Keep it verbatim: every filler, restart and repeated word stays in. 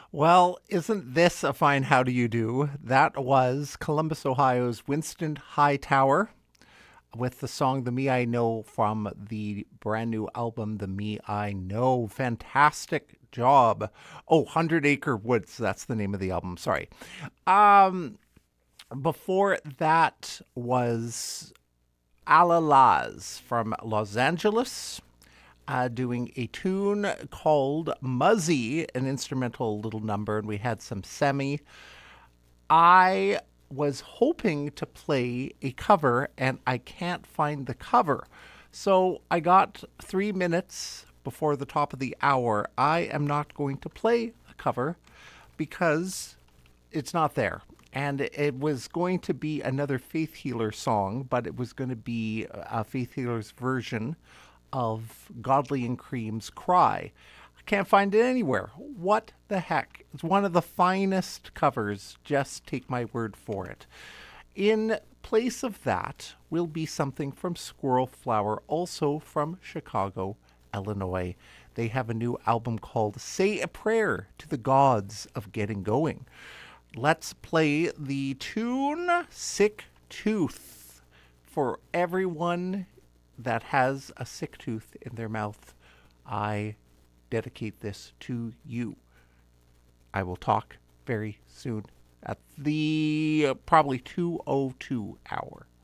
Well, isn't this a fine how do you do? That was Columbus, Ohio's Winston Hightower with the song The Me I Know from the brand new album The Me I Know. Fantastic job. Oh, Hundred Acre Woods, that's the name of the album. Sorry. Um before that was Alalaz from Los Angeles, uh, doing a tune called Muzzy, an instrumental little number, and we had some semi. I was hoping to play a cover, and I can't find the cover. So I got three minutes before the top of the hour. I am not going to play a cover because it's not there. And it was going to be another Faith Healer song, but it was going to be a Faith Healer's version of Godly and Cream's Cry. I can't find it anywhere. What the heck? It's one of the finest covers. Just take my word for it. In place of that will be something from Squirrel Flower, also from Chicago, Illinois. They have a new album called Say a Prayer to the Gods of Getting Going. Let's play the tune Sick Tooth for everyone that has a sick tooth in their mouth. I dedicate this to you. I will talk very soon at the uh, probably two oh two hour.